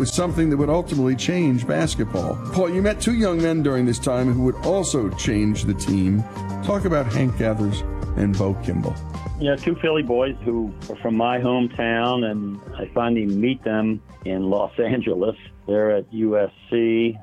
was something that would ultimately change basketball. Paul, you met two young men during this time who would also change the team. Talk about Hank Gathers and Bo Kimble. Yeah, two Philly boys who are from my hometown, and I finally meet them in Los Angeles. They're at USC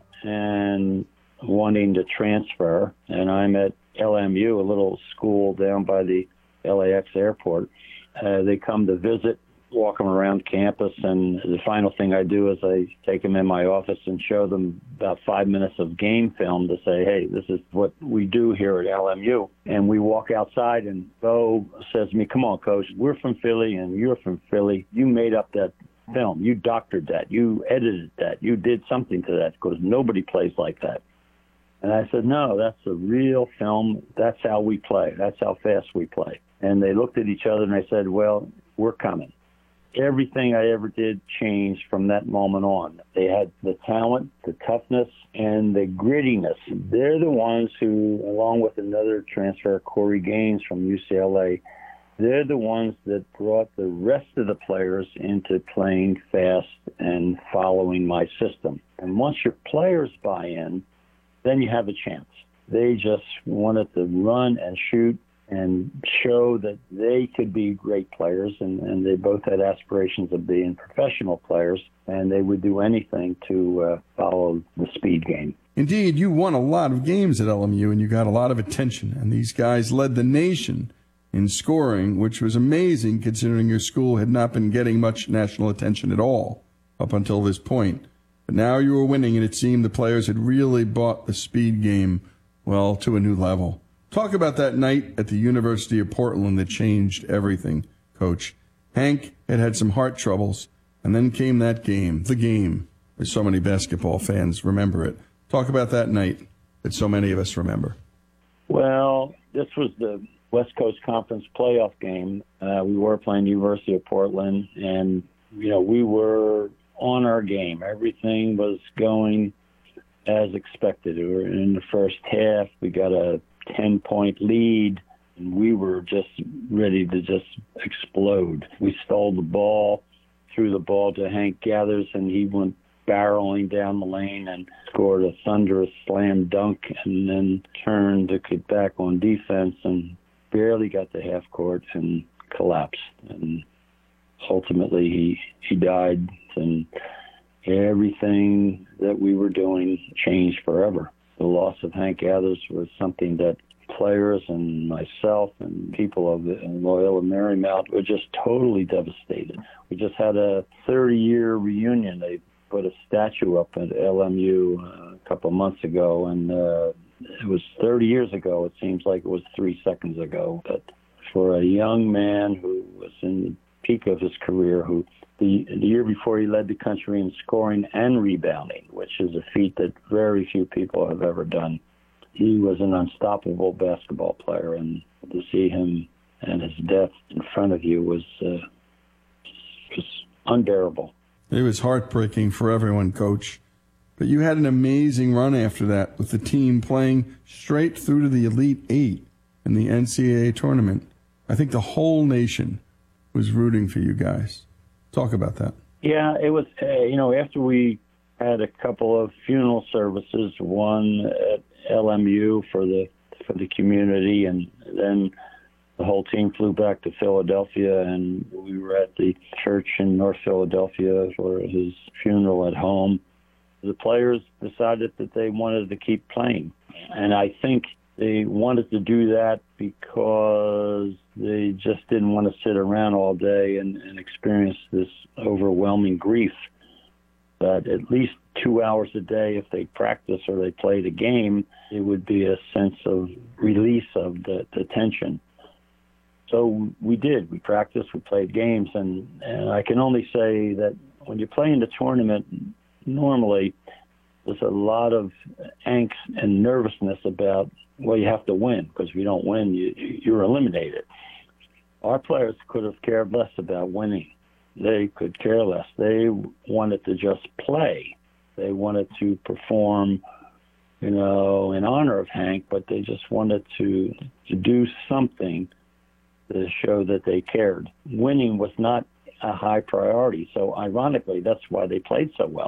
and wanting to transfer, and I'm at LMU, a little school down by the LAX airport. They come to visit, walk them around campus, and the final thing I do is I take them in my office and show them about 5 minutes of game film to say, hey, this is what we do here at LMU. And we walk outside, and Bo says to me, come on, Coach, we're from Philly, and you're from Philly. You made up that film. You doctored that. You edited that. You did something to that because nobody plays like that. And I said, no, that's a real film. That's how we play. That's how fast we play. And they looked at each other, and I said, well, we're coming. Everything I ever did changed from that moment on. They had the talent, the toughness, and the grittiness. They're the ones who, along with another transfer, Corey Gaines from UCLA, they're the ones that brought the rest of the players into playing fast and following my system. And once your players buy in, then you have a chance. They just wanted to run and shoot and show that they could be great players, and they both had aspirations of being professional players, and they would do anything to follow the speed game. Indeed, you won a lot of games at LMU, and you got a lot of attention, and these guys led the nation in scoring, which was amazing considering your school had not been getting much national attention at all up until this point. But now you were winning, and it seemed the players had really brought the speed game, well, to a new level. Talk about that night at the University of Portland that changed everything, Coach. Hank had some heart troubles, and then came that game, the game, as so many basketball fans remember it. Talk about that night that so many of us remember. Well, this was the West Coast Conference playoff game. We were playing University of Portland, and, we were on our game. Everything was going as expected. We were in the first half. We got a 10-point lead, and we were just ready to just explode. We stole the ball, threw the ball to Hank Gathers, and he went barreling down the lane and scored a thunderous slam dunk, and then turned to get back on defense and barely got to half court and collapsed. And ultimately he died, and everything that we were doing changed forever. The loss of Hank Gathers was something that players and myself and people of Loyola Marymount were just totally devastated. We just had a 30-year reunion. They put a statue up at LMU a couple of months ago, and it was 30 years ago. It seems like it was 3 seconds ago. But for a young man who was in the peak of his career, who the year before he led the country in scoring and rebounding, which is a feat that very few people have ever done. He was an unstoppable basketball player, and to see him and his death in front of you was unbearable. It was heartbreaking for everyone, Coach. But you had an amazing run after that with the team playing straight through to the Elite Eight in the NCAA tournament. I think the whole nation was rooting for you guys. Talk about that. Yeah, it was, after we had a couple of funeral services, one at LMU for the community, and then the whole team flew back to Philadelphia, and we were at the church in North Philadelphia for his funeral at home. The players decided that they wanted to keep playing, and I think they wanted to do that because they just didn't want to sit around all day and experience this overwhelming grief. But at least 2 hours a day, if they practice or they played a game, it would be a sense of release of the tension. So we did. We practiced, we played games, and I can only say that when you play in the tournament, normally there's a lot of angst and nervousness about, well, you have to win, because if you don't win, you're eliminated. Our players could have cared less about winning. They could care less. They wanted to just play. They wanted to perform, in honor of Hank, but they just wanted to do something to show that they cared. Winning was not a high priority, so ironically, that's why they played so well.